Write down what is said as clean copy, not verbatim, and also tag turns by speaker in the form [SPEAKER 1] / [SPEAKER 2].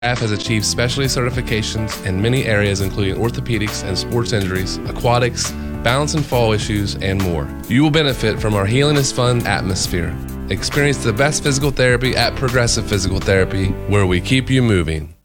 [SPEAKER 1] Staff has achieved specialty certifications in many areas including orthopedics and sports injuries, aquatics, balance and fall issues, and more. You will benefit from our Healing is Fun atmosphere. Experience the best physical therapy at Progressive Physical Therapy, where we keep you moving.